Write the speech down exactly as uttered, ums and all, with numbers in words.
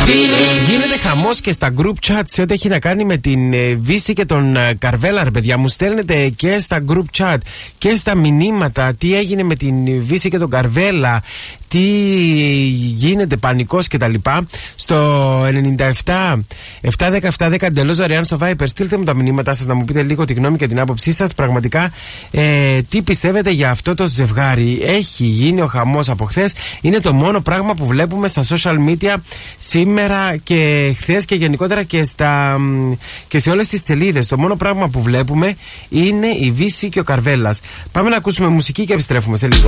Γίνεται χαμός και στα group chat σε ό,τι έχει να κάνει με την ε, Βύση και τον ε, Καρβέλα, ρε παιδιά. Μου στέλνετε και στα group chat και στα μηνύματα τι έγινε με την Βύση και τον Καρβέλα, τι γίνεται, πανικός κτλ. Στο ενενήντα επτά επτακόσια δέκα επτακόσια δέκα εντελώς δωρεάν στο Viper. Στείλτε μου τα μηνύματά σας να μου πείτε λίγο τη γνώμη και την άποψή σας. Πραγματικά, ε, τι πιστεύετε για αυτό το ζευγάρι? Έχει γίνει ο χαμός από χθες. Είναι το μόνο πράγμα που βλέπουμε στα social media σήμερα και χθες και γενικότερα και, στα, και σε όλες τις σελίδες. Το μόνο πράγμα που βλέπουμε είναι η Βύση και ο Καρβέλας. Πάμε να ακούσουμε μουσική και επιστρέφουμε σε λίγο.